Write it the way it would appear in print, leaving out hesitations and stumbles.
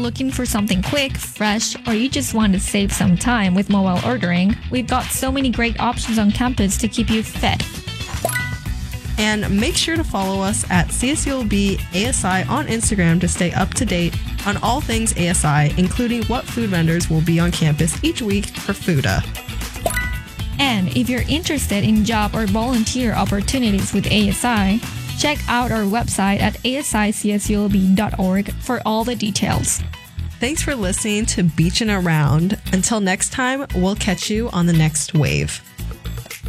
Looking for something quick, fresh, or you just want to save some time with mobile ordering? We've got so many great options on campus to keep you fed. And make sure to follow us at CSULB ASI on Instagram to stay up to date on all things ASI, including what food vendors will be on campus each week for FUTA. And if you're interested in job or volunteer opportunities with ASI, check out our website at asicsulb.org for all the details. Thanks for listening to Beachin' Around. Until next time, we'll catch you on the next wave.